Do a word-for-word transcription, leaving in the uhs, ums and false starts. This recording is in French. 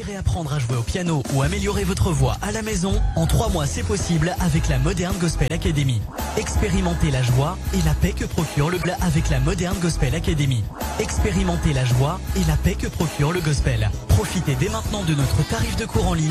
Apprendre à jouer au piano ou améliorer votre voix à la maison, en trois mois c'est possible avec la Modern Gospel Academy. Expérimentez la joie et la paix que procure le bla avec la Modern Gospel Academy. Expérimentez la joie et la paix que procure le gospel. Profitez dès maintenant de notre tarif de cours en ligne.